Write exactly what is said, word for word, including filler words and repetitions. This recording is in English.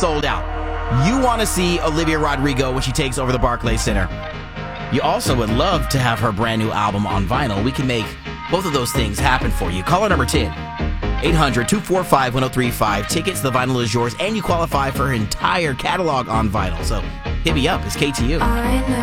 sold out. You want to see Olivia Rodrigo when she takes over the Barclays Center. You also would love to have her brand new album on vinyl. We can make both of those things happen for you. Caller number ten, eight hundred, two four five, one oh three five. Tickets, the vinyl is yours, and you qualify for her entire catalog on vinyl. So hit me up. It's K T U.